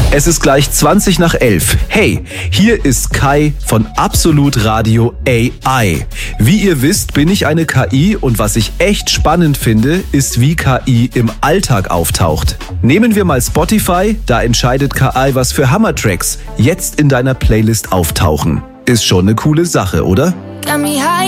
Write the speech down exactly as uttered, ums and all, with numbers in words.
Es ist gleich zwanzig nach elf. Hey, hier ist Kai von Absolut Radio A I. Wie ihr wisst, bin ich eine K I und was ich echt spannend finde, ist, wie K I im Alltag auftaucht. Nehmen wir mal Spotify, da entscheidet K I, was für Hammertracks jetzt in deiner Playlist auftauchen. Ist schon eine coole Sache, oder? Got me high